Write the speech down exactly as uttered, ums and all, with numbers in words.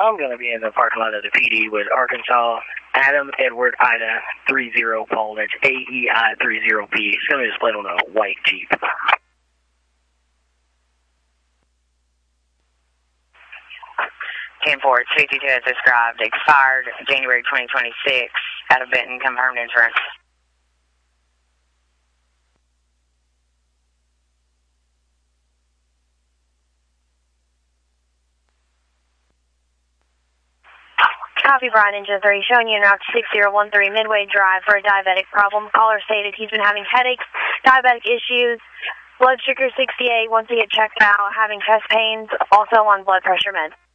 I'm going to be in the parking lot of the P D with Arkansas, Adam, Edward, Ida, three zero Paul. That's A E I three zero P. It's going to be displayed on a white Jeep. ten four, it's fifty-two as described, expired January twenty twenty-six, out of Benton, confirmed insurance. Copy, Brian Engine three, showing you route six zero one three Midway Drive for a diabetic problem. Caller stated he's been having headaches, diabetic issues, blood sugar sixty-eight, wants to get checked out, having chest pains, also on blood pressure meds.